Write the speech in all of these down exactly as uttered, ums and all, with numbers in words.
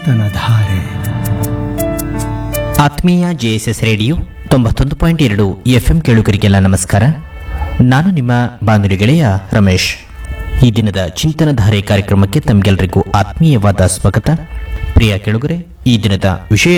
ಚಿಂತನಧಾರೆ. ಆತ್ಮೀಯ JSS radio ತೊಂಬತ್ತೊಂದು point ಎರಡು ಎಫ್ಎಂ ಕೇಳುಗರಿಗೆಲ್ಲ ನಮಸ್ಕಾರ. ನಾನು ನಿಮ್ಮ ಬಾನುಲಿ ಗೆಳೆಯ ರಮೇಶ್. ಈ ದಿನದ ಚಿಂತನಧಾರೆ ಕಾರ್ಯಕ್ರಮಕ್ಕೆ ತಮಗೆಲ್ಲರಿಗೂ ಆತ್ಮೀಯವಾದ ಸ್ವಾಗತ. ಪ್ರಿಯ ಕೇಳುಗರೆ, ಈ ದಿನದ ವಿಷಯ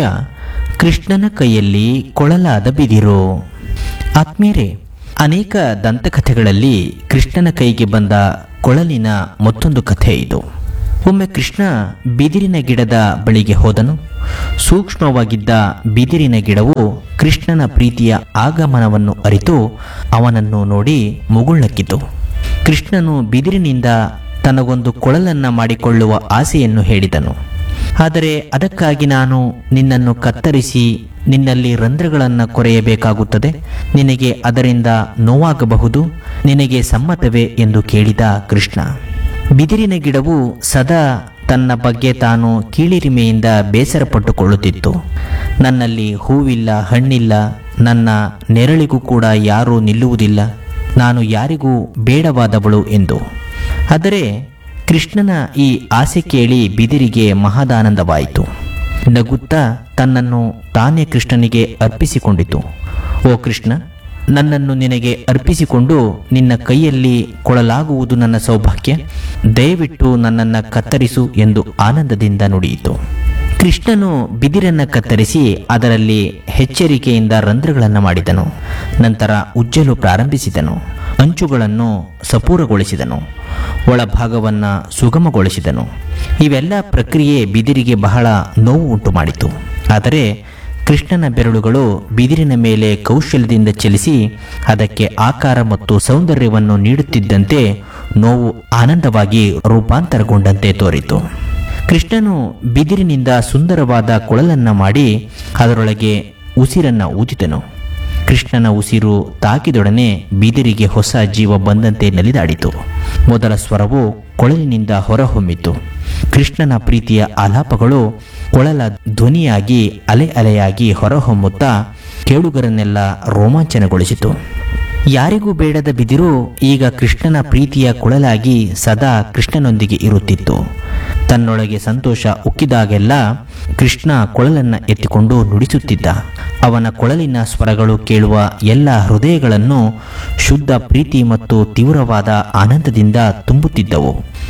ಕೃಷ್ಣನ ಕೈಯಲ್ಲಿ ಕೊಳಲಾದ ಬಿದಿರು. ಆತ್ಮೀಯರೇ, ಅನೇಕ ದಂತಕಥೆಗಳಲ್ಲಿ ಕೃಷ್ಣನ ಕೈಗೆ ಬಂದ ಕೊಳಲಿನ ಮತ್ತೊಂದು ಕಥೆ ಇದು. ಒಮ್ಮೆ ಕೃಷ್ಣ ಬಿದಿರಿನ ಗಿಡದ ಬಳಿಗೆ ಹೋದನು. ಸೂಕ್ಷ್ಮವಾಗಿದ್ದ ಬಿದಿರಿನ ಗಿಡವು ಕೃಷ್ಣನ ಪ್ರೀತಿಯ ಆಗಮನವನ್ನು ಅರಿತು ಅವನನ್ನು ನೋಡಿ ಮುಗುಳ್ನಕ್ಕಿತು. ಕೃಷ್ಣನು ಬಿದಿರಿನಿಂದ ತನಗೊಂದು ಕೊಳಲನ್ನು ಮಾಡಿಕೊಳ್ಳುವ ಆಸೆಯನ್ನು ಹೇಳಿದನು. ಆದರೆ ಅದಕ್ಕಾಗಿ ನಾನು ನಿನ್ನನ್ನು ಕತ್ತರಿಸಿ ನಿನ್ನಲ್ಲಿ ರಂಧ್ರಗಳನ್ನು ಕೊರೆಯಬೇಕಾಗುತ್ತದೆ. ನಿನಗೆ ಅದರಿಂದ ನೋವಾಗಬಹುದು. ನಿನಗೆ ಸಮ್ಮತವೇ ಎಂದು ಕೇಳಿದ ಕೃಷ್ಣ. ಬಿದಿರಿನ ಗಿಡವು ಸದಾ ತನ್ನ ಬಗ್ಗೆ ತಾನು ಕೀಳಿರಿಮೆಯಿಂದ ಬೇಸರಪಟ್ಟುಕೊಳ್ಳುತ್ತಿತ್ತು. ನನ್ನಲ್ಲಿ ಹೂವಿಲ್ಲ, ಹಣ್ಣಿಲ್ಲ, ನನ್ನ ನೆರಳಿಗೂ ಕೂಡ ಯಾರೂ ನಿಲ್ಲುವುದಿಲ್ಲ, ನಾನು ಯಾರಿಗೂ ಬೇಡವಾದವಳು ಎಂದು. ಆದರೆ ಕೃಷ್ಣನ ಈ ಆಸೆ ಕೇಳಿ ಬಿದಿರಿಗೆ ಮಹದಾನಂದವಾಯಿತು. ನಗುತ್ತಾ ತನ್ನನ್ನು ತಾನೇ ಕೃಷ್ಣನಿಗೆ ಅರ್ಪಿಸಿಕೊಂಡಿತು. ಓ ಕೃಷ್ಣ, ನನ್ನನ್ನು ನಿನಗೆ ಅರ್ಪಿಸಿಕೊಂಡು ನಿನ್ನ ಕೈಯಲ್ಲಿ ಕೊಳಲಾಗುವುದು ನನ್ನ ಸೌಭಾಗ್ಯ. ದಯವಿಟ್ಟು ನನ್ನನ್ನು ಕತ್ತರಿಸು ಎಂದು ಆನಂದದಿಂದ ನುಡಿಯಿತು. ಕೃಷ್ಣನು ಬಿದಿರನ್ನು ಕತ್ತರಿಸಿ ಅದರಲ್ಲಿ ಎಚ್ಚರಿಕೆಯಿಂದ ರಂಧ್ರಗಳನ್ನು ಮಾಡಿದನು. ನಂತರ ಉಜ್ಜಲು ಪ್ರಾರಂಭಿಸಿದನು. ಅಂಚುಗಳನ್ನು ಸಪೂರಗೊಳಿಸಿದನು. ಒಳಭಾಗವನ್ನು ಸುಗಮಗೊಳಿಸಿದನು. ಇವೆಲ್ಲ ಪ್ರಕ್ರಿಯೆ ಬಿದಿರಿಗೆ ಬಹಳ ನೋವು ಉಂಟು ಮಾಡಿತು. ಆದರೆ ಕೃಷ್ಣನ ಬೆರಳುಗಳು ಬಿದಿರಿನ ಮೇಲೆ ಕೌಶಲ್ಯದಿಂದ ಚಲಿಸಿ ಅದಕ್ಕೆ ಆಕಾರ ಮತ್ತು ಸೌಂದರ್ಯವನ್ನು ನೀಡುತ್ತಿದ್ದಂತೆ ನೋವು ಆನಂದವಾಗಿ ರೂಪಾಂತರಗೊಂಡಂತೆ ತೋರಿತು. ಕೃಷ್ಣನು ಬಿದಿರಿನಿಂದ ಸುಂದರವಾದ ಕೊಳಲನ್ನು ಮಾಡಿ ಅದರೊಳಗೆ ಉಸಿರನ್ನು ಊದಿದನು. ಕೃಷ್ಣನ ಉಸಿರು ತಾಕಿದೊಡನೆ ಬಿದಿರಿಗೆ ಹೊಸ ಜೀವ ಬಂದಂತೆ ನಲಿದಾಡಿತು. ಮೊದಲ ಸ್ವರವು ಕೊಳಲಿನಿಂದ ಹೊರಹೊಮ್ಮಿತು. ಕೃಷ್ಣನ ಪ್ರೀತಿಯ ಆಲಾಪಗಳು ಕೊಳಲ ಧ್ವನಿಯಾಗಿ ಅಲೆ ಅಲೆಯಾಗಿ ಹೊರಹೊಮ್ಮುತ್ತಾ ಕೇಳುಗರನ್ನೆಲ್ಲ ರೋಮಾಂಚನಗೊಳಿಸಿತು. ಯಾರಿಗೂ ಬೇಡದ ಬಿದಿರು ಈಗ ಕೃಷ್ಣನ ಪ್ರೀತಿಯ ಕೊಳಲಾಗಿ ಸದಾ ಕೃಷ್ಣನೊಂದಿಗೆ ಇರುತ್ತಿತ್ತು. ತನ್ನೊಳಗೆ ಸಂತೋಷ ಉಕ್ಕಿದಾಗೆಲ್ಲ ಕೃಷ್ಣ ಕೊಳಲನ್ನು ಎತ್ತಿಕೊಂಡು ನುಡಿಸುತ್ತಿದ್ದ. ಅವನ ಕೊಳಲಿನ ಸ್ವರಗಳು ಕೇಳುವ ಎಲ್ಲ ಹೃದಯಗಳನ್ನು ಶುದ್ಧ ಪ್ರೀತಿ ಮತ್ತು ತೀವ್ರವಾದ ಆನಂದದಿಂದ ತುಂಬುತ್ತಿದ್ದವು.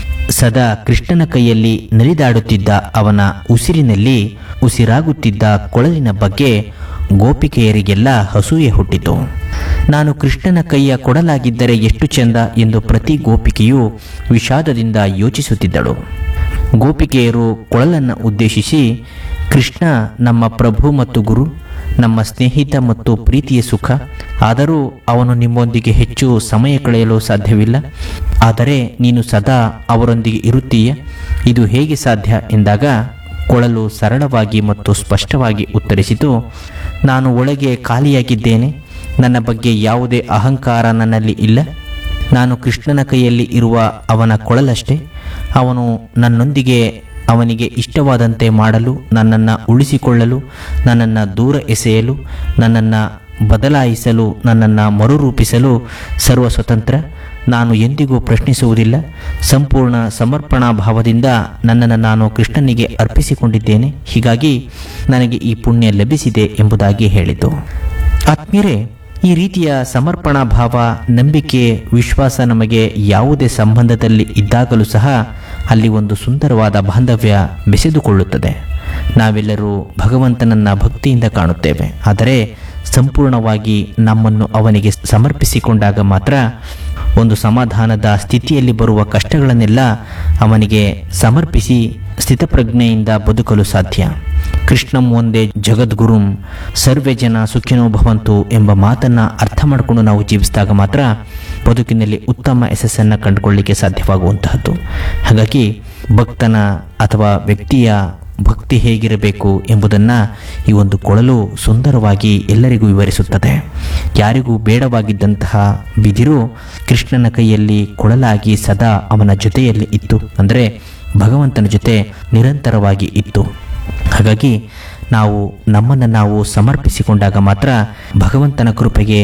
ಸದಾ ಕೃಷ್ಣನ ಕೈಯಲ್ಲಿ ನಲಿದಾಡುತ್ತಿದ್ದ ಅವನ ಉಸಿರಿನಲ್ಲಿ ಉಸಿರಾಗುತ್ತಿದ್ದ ಕೊಳಲಿನ ಬಗ್ಗೆ ಗೋಪಿಕೆಯರಿಗೆಲ್ಲ ಅಸೂಯೆ ಹುಟ್ಟಿತು. ನಾನು ಕೃಷ್ಣನ ಕೈಯ ಕೊಡಲಾಗಿದ್ದರೆ ಎಷ್ಟು ಚೆಂದ ಎಂದು ಪ್ರತಿ ಗೋಪಿಕೆಯೂ ವಿಷಾದದಿಂದ ಯೋಚಿಸುತ್ತಿದ್ದಳು. ಗೋಪಿಕೆಯರು ಕೊಳಲನ್ನು ಉದ್ದೇಶಿಸಿ, ಕೃಷ್ಣ ನಮ್ಮ ಪ್ರಭು ಮತ್ತು ಗುರು, ನಮ್ಮ ಸ್ನೇಹಿತ ಮತ್ತು ಪ್ರೀತಿಯ ಸುಖ. ಆದರೂ ಅವನು ನಿಮ್ಮೊಂದಿಗೆ ಹೆಚ್ಚು ಸಮಯ ಕಳೆಯಲು ಸಾಧ್ಯವಿಲ್ಲ. ಆದರೆ ನೀನು ಸದಾ ಅವರೊಂದಿಗೆ ಇರುತ್ತೀಯ, ಇದು ಹೇಗೆ ಸಾಧ್ಯ ಎಂದಾಗ ಕೊಳಲು ಸರಳವಾಗಿ ಮತ್ತು ಸ್ಪಷ್ಟವಾಗಿ ಉತ್ತರಿಸಿತು, ನಾನು ಒಳಗೆ ಖಾಲಿಯಾಗಿದ್ದೇನೆ. ನನ್ನ ಬಗ್ಗೆ ಯಾವುದೇ ಅಹಂಕಾರ ನನ್ನಲ್ಲಿ ಇಲ್ಲ. ನಾನು ಕೃಷ್ಣನ ಕೈಯಲ್ಲಿ ಇರುವ ಅವನ ಕೊಳಲಷ್ಟೇ. ಅವನು ನನ್ನೊಂದಿಗೆ ಅವನಿಗೆ ಇಷ್ಟವಾದಂತೆ ಮಾಡಲು, ನನ್ನನ್ನು ಉಳಿಸಿಕೊಳ್ಳಲು, ನನ್ನನ್ನು ದೂರ ಎಸೆಯಲು, ನನ್ನನ್ನು ಬದಲಾಯಿಸಲು, ನನ್ನನ್ನು ಮರುರೂಪಿಸಲು ಸರ್ವ ಸ್ವತಂತ್ರ. ನಾನು ಎಂದಿಗೂ ಪ್ರಶ್ನಿಸುವುದಿಲ್ಲ. ಸಂಪೂರ್ಣ ಸಮರ್ಪಣಾ ಭಾವದಿಂದ ನನ್ನನ್ನು ನಾನು ಕೃಷ್ಣನಿಗೆ ಅರ್ಪಿಸಿಕೊಂಡಿದ್ದೇನೆ. ಹೀಗಾಗಿ ನನಗೆ ಈ ಪುಣ್ಯ ಲಭಿಸಿದೆ ಎಂಬುದಾಗಿ ಹೇಳಿತು. ಆತ್ಮೀಯರೇ, ಈ ರೀತಿಯ ಸಮರ್ಪಣಾ ಭಾವ, ನಂಬಿಕೆ, ವಿಶ್ವಾಸ ನಮಗೆ ಯಾವುದೇ ಸಂಬಂಧದಲ್ಲಿ ಇದ್ದಾಗಲೂ ಸಹ ಅಲ್ಲಿ ಒಂದು ಸುಂದರವಾದ ಬಾಂಧವ್ಯ ಬೆಸೆದುಕೊಳ್ಳುತ್ತದೆ. ನಾವೆಲ್ಲರೂ ಭಗವಂತನನ್ನು ಭಕ್ತಿಯಿಂದ ಕಾಣುತ್ತೇವೆ. ಆದರೆ ಸಂಪೂರ್ಣವಾಗಿ ನಮ್ಮನ್ನು ಅವನಿಗೆ ಸಮರ್ಪಿಸಿಕೊಂಡಾಗ ಮಾತ್ರ ಒಂದು ಸಮಾಧಾನದ ಸ್ಥಿತಿಯಲ್ಲಿ ಬರುವ ಕಷ್ಟಗಳನ್ನೆಲ್ಲ ಅವನಿಗೆ ಸಮರ್ಪಿಸಿ ಸ್ಥಿತಪ್ರಜ್ಞೆಯಿಂದ ಬದುಕಲು ಸಾಧ್ಯ. ಕೃಷ್ಣಂ ಒಂದೇ ಜಗದ್ಗುರುಂ ಸರ್ವೇ ಜನ ಸುಖಿನೋ ಭವಂತು ಎಂಬ ಮಾತನ್ನು ಅರ್ಥ ಮಾಡಿಕೊಂಡು ನಾವು ಜೀವಿಸಿದಾಗ ಮಾತ್ರ ಬದುಕಿನಲ್ಲಿ ಉತ್ತಮ ಯಶಸ್ಸನ್ನು ಕಂಡುಕೊಳ್ಳಲಿಕ್ಕೆ ಸಾಧ್ಯವಾಗುವಂತಹದ್ದು. ಹಾಗಾಗಿ ಭಕ್ತನ ಅಥವಾ ವ್ಯಕ್ತಿಯ ಭಕ್ತಿ ಹೇಗಿರಬೇಕು ಎಂಬುದನ್ನು ಈ ಒಂದು ಕೊಳಲು ಸುಂದರವಾಗಿ ಎಲ್ಲರಿಗೂ ವಿವರಿಸುತ್ತದೆ. ಯಾರಿಗೂ ಬೇಡವಾಗಿದ್ದಂತಹ ಬಿದಿರು ಕೃಷ್ಣನ ಕೈಯಲ್ಲಿ ಕೊಳಲಾಗಿ ಸದಾ ಅವನ ಜೊತೆಯಲ್ಲಿ ಇತ್ತು. ಅಂದರೆ ಭಗವಂತನ ಜೊತೆ ನಿರಂತರವಾಗಿ ಇತ್ತು. ಹಾಗಾಗಿ ನಾವು ನಮ್ಮನ್ನು ನಾವು ಸಮರ್ಪಿಸಿಕೊಂಡಾಗ ಮಾತ್ರ ಭಗವಂತನ ಕೃಪೆಗೆ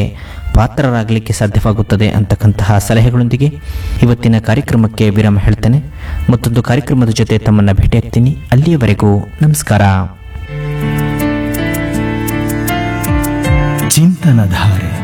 ಪಾತ್ರರಾಗಲಿಕ್ಕೆ ಸಾಧ್ಯವಾಗುತ್ತದೆ ಅಂತಕ್ಕಂತಹ ಸಲಹೆಗಳೊಂದಿಗೆ ಇವತ್ತಿನ ಕಾರ್ಯಕ್ರಮಕ್ಕೆ ವಿರಾಮ ಹೇಳ್ತೇನೆ. ಮತ್ತೊಂದು ಕಾರ್ಯಕ್ರಮದ ಜೊತೆ ತಮ್ಮನ್ನು ಭೇಟಿಯಾಗ್ತೀನಿ. ಅಲ್ಲಿಯವರೆಗೂ ನಮಸ್ಕಾರ. ಚಿಂತನಧಾರೆ